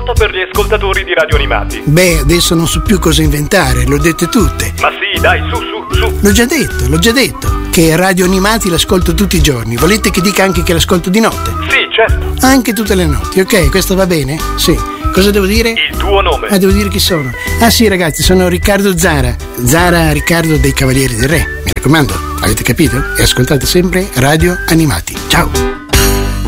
voto per gli ascoltatori di Radio Animati. Beh, adesso non so più cosa inventare, l'ho dette tutte. Ma sì, dai, su. L'ho già detto. Che Radio Animati l'ascolto tutti i giorni. Volete che dica anche che l'ascolto di notte? Sì, certo. Anche tutte le notti, ok? Questo va bene? Sì. Cosa devo dire? Il tuo nome. Devo dire chi sono. Ah sì, ragazzi, sono Riccardo Zara. Zara Riccardo dei Cavalieri del Re. Mi raccomando, avete capito? E ascoltate sempre Radio Animati. Ciao.